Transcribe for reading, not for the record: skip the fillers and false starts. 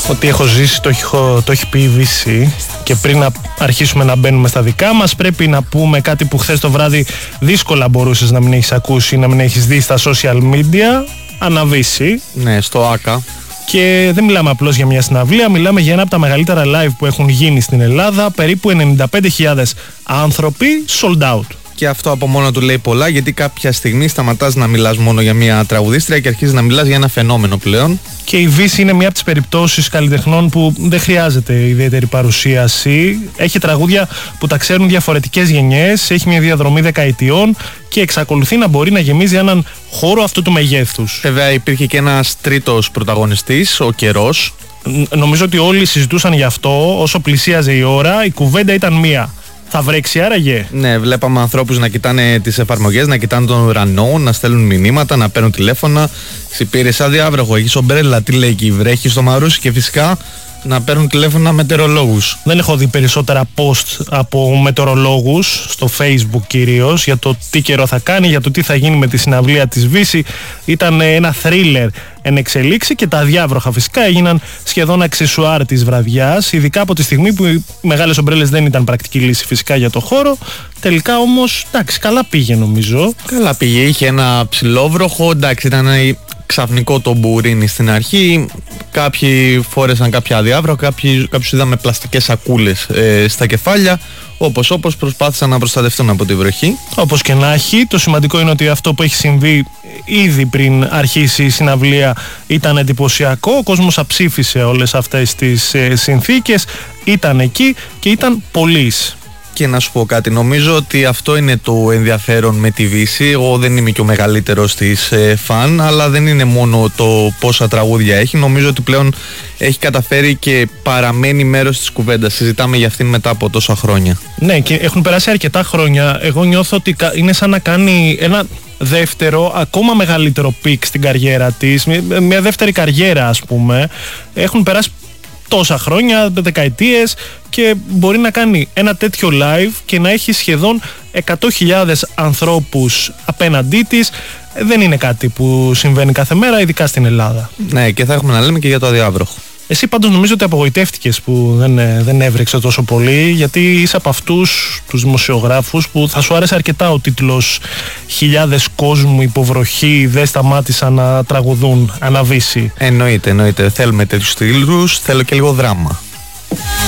Ό,τι έχω ζήσει το έχει πει η Βύση. Και πριν να αρχίσουμε να μπαίνουμε στα δικά μας, πρέπει να πούμε κάτι που χθες το βράδυ δύσκολα μπορούσες να μην έχεις ακούσει ή να μην έχεις δει στα social media. Αναβύση. Ναι, στο ΆΚΑ. Και δεν μιλάμε απλώς για μια συναυλία, μιλάμε για ένα από τα μεγαλύτερα live που έχουν γίνει στην Ελλάδα. Περίπου 95.000 άνθρωποι sold out. Και αυτό από μόνο του λέει πολλά, γιατί κάποια στιγμή σταματάς να μιλάς μόνο για μια τραγουδίστρια και αρχίζεις να μιλάς για ένα φαινόμενο πλέον. Και η Βύση είναι μια από τις περιπτώσεις καλλιτεχνών που δεν χρειάζεται ιδιαίτερη παρουσίαση. Έχει τραγούδια που τα ξέρουν διαφορετικές γενιές, έχει μια διαδρομή δεκαετιών και εξακολουθεί να μπορεί να γεμίζει έναν χώρο αυτού του μεγέθους. Βέβαια υπήρχε και ένας τρίτος πρωταγωνιστής, ο καιρός. Νομίζω ότι όλοι συζητούσαν γι' αυτό όσο πλησίαζε η ώρα. Η κουβέντα ήταν μία. Θα βρέξει άραγε? Ναι, βλέπαμε ανθρώπους να κοιτάνε τις εφαρμογές, να κοιτάνε τον ουρανό, να στέλνουν μηνύματα, να παίρνουν τηλέφωνα. Πήρε σαν διάβροχο, έχεις ομπρέλα, τι λέει εκεί, βρέχει στο Μαρούσι, και φυσικά να παίρνουν τηλέφωνα μετεωρολόγους. Δεν έχω δει περισσότερα post από μετεωρολόγους, στο Facebook κυρίως, για το τι καιρό θα κάνει, για το τι θα γίνει με τη συναυλία της Βύση. Ήταν ένα thriller εν εξελίξει και τα διάβροχα φυσικά έγιναν σχεδόν αξεσουάρ της βραδιάς, ειδικά από τη στιγμή που οι μεγάλες ομπρέλες δεν ήταν πρακτική λύση φυσικά για το χώρο. Τελικά όμως, εντάξει, καλά πήγε νομίζω. Καλά πήγε, είχε ένα ψηλόβροχο, εντάξει, ήταν ξαφνικό το μπουρίνι στην αρχή. Κάποιοι φόρεσαν κάποια αδιάβροχα, κάποιους είδαμε πλαστικές σακούλες στα κεφάλια. Όπως προσπάθησαν να προστατευτούν από τη βροχή. Όπως και να έχει, το σημαντικό είναι ότι αυτό που έχει συμβεί ήδη πριν αρχίσει η συναυλία ήταν εντυπωσιακό. Ο κόσμος αψήφισε όλες αυτές τις συνθήκες, ήταν εκεί και ήταν πολλής. Και να σου πω κάτι, νομίζω ότι αυτό είναι το ενδιαφέρον με τη Βύση. Εγώ δεν είμαι και ο μεγαλύτερος της φαν, αλλά δεν είναι μόνο το πόσα τραγούδια έχει. Νομίζω ότι πλέον έχει καταφέρει και παραμένει μέρος της κουβέντας. Συζητάμε για αυτήν μετά από τόσα χρόνια. Ναι, και έχουν περάσει αρκετά χρόνια. Εγώ νιώθω ότι είναι σαν να κάνει ένα δεύτερο, ακόμα μεγαλύτερο πικ στην καριέρα της. Μια δεύτερη καριέρα, ας πούμε. Έχουν περάσει τόσα χρόνια, δεκαετίες, και μπορεί να κάνει ένα τέτοιο live και να έχει σχεδόν 100.000 ανθρώπους απέναντί της. Δεν είναι κάτι που συμβαίνει κάθε μέρα, ειδικά στην Ελλάδα. Ναι, και θα έχουμε να λέμε και για το αδιάβροχο. Εσύ πάντως νομίζω ότι απογοητεύτηκες που δεν έβρεξε τόσο πολύ, γιατί είσαι από αυτούς τους δημοσιογράφους που θα σου άρεσε αρκετά ο τίτλος «Χιλιάδες κόσμου υποβροχή δεν σταμάτησαν να τραγουδούν, αναβύσει». Εννοείται. Θέλουμε τέτοιους τίτλους, θέλω και λίγο δράμα.